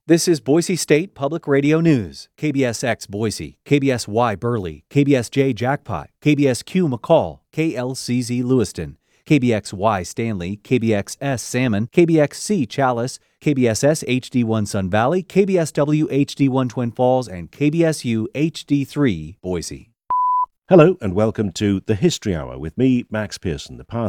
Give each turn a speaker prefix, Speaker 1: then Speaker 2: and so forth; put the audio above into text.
Speaker 1: This is Boise State Public Radio News. KBSX Boise, KBSY Burley, KBSJ Jackpot, KBSQ McCall, KLCZ Lewiston, KBXY Stanley, KBXS Salmon, KBXC Chalice, KBSS HD1 Sun Valley, KBSW HD1 Twin Falls, and KBSU HD3 Boise.
Speaker 2: Hello and welcome to the History Hour with me, Max Pearson. The past